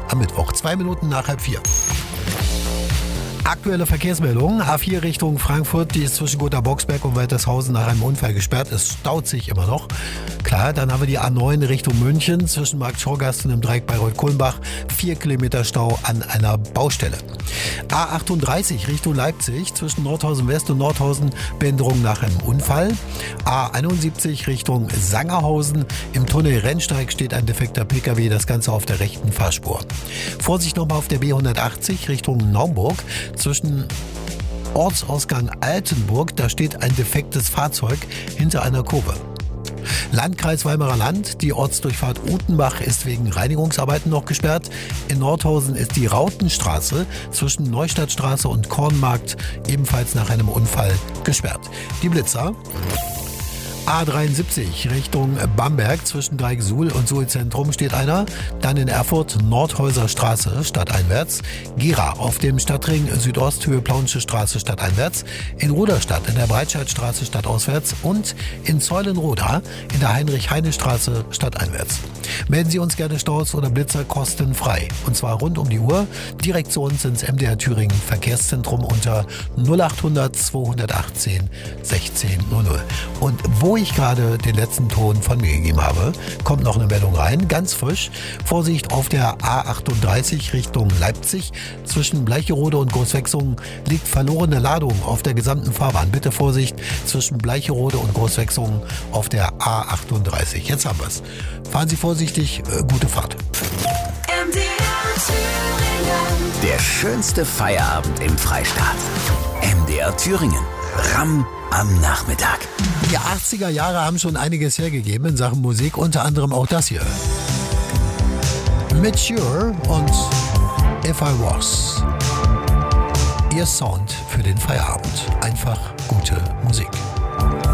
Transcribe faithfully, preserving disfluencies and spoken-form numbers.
am Mittwoch. Zwei Minuten nach halb vier. Aktuelle Verkehrsmeldung. A vier Richtung Frankfurt, die ist zwischen Gotha Boxberg und Waltershausen nach einem Unfall gesperrt. Es staut sich immer noch. Klar, dann haben wir die A neun Richtung München zwischen Markt Schorgast und im Dreieck Bayreuth-Kulmbach. Vier Kilometer Stau an einer Baustelle. A achtunddreißig Richtung Leipzig zwischen Nordhausen West und Nordhausen, Behinderung nach einem Unfall. A einundsiebzig Richtung Sangerhausen. Im Tunnel Rennsteig steht ein defekter Pkw, das Ganze auf der rechten Fahrspur. Vorsicht nochmal auf der B hundertachtzig Richtung Naumburg. Zwischen Ortsausgang Altenburg, da steht ein defektes Fahrzeug hinter einer Kurve. Landkreis Weimarer Land, die Ortsdurchfahrt Utenbach ist wegen Reinigungsarbeiten noch gesperrt. In Nordhausen ist die Rautenstraße zwischen Neustadtstraße und Kornmarkt ebenfalls nach einem Unfall gesperrt. Die Blitzer. A dreiundsiebzig Richtung Bamberg zwischen Dreieck-Suhl und Suhl-Zentrum steht einer. Dann in Erfurt Nordhäuser Straße stadteinwärts. Gera auf dem Stadtring Südost Höhe Plaunsche Straße stadteinwärts. In Ruderstadt in der Breitscheidstraße stadtauswärts. Und in Zeulenroda in der Heinrich-Heine-Straße stadteinwärts. Melden Sie uns gerne Staus oder Blitzer kostenfrei. Und zwar rund um die Uhr. Direkt zu uns ins M D R Thüringen Verkehrszentrum unter null achthundert zweihundertachtzehn sechzehn null null. Und wo ich gerade den letzten Ton von mir gegeben habe, kommt noch eine Meldung rein, ganz frisch. Vorsicht auf der A achtunddreißig Richtung Leipzig. Zwischen Bleicherode und Großwechsungen liegt verlorene Ladung auf der gesamten Fahrbahn. Bitte Vorsicht zwischen Bleicherode und Großwechsungen auf der A achtunddreißig. Jetzt haben wir es. Fahren Sie vorsichtig, äh, gute Fahrt. M D R Thüringen. Der schönste Feierabend im Freistaat. M D R Thüringen. Ram am Nachmittag. Die achtziger Jahre haben schon einiges hergegeben in Sachen Musik, unter anderem auch das hier. Mature und If I Was. Ihr Sound für den Feierabend. Einfach